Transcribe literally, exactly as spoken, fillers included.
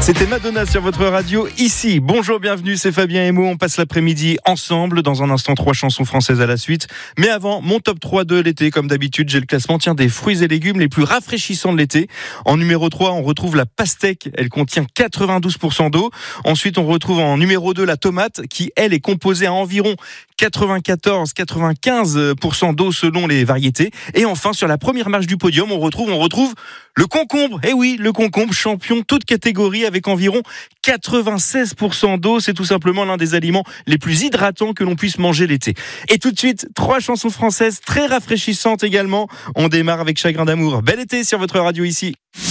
C'était Madonna sur votre radio ici. Bonjour, bienvenue, c'est Fabien et Mo. On passe l'après-midi ensemble. Dans un instant, trois chansons françaises à la suite. Mais avant, mon top trois de l'été. Comme d'habitude, j'ai le classement tiens, des fruits et légumes les plus rafraîchissants de l'été. En numéro trois, on retrouve la pastèque. Elle contient quatre-vingt-douze pour cent d'eau. Ensuite, on retrouve en numéro deux la tomate qui, elle, est composée à environ quatre-vingt-quatorze à quatre-vingt-quinze pour cent d'eau selon les variétés. Et enfin, sur la première marche du podium, on retrouve, on retrouve le concombre. Eh oui, le concombre, champion toute catégorie avec environ quatre-vingt-seize pour cent d'eau. C'est tout simplement l'un des aliments les plus hydratants que l'on puisse manger l'été. Et tout de suite, trois chansons françaises très rafraîchissantes également. On démarre avec Chagrin d'amour. Bel été sur votre radio ici.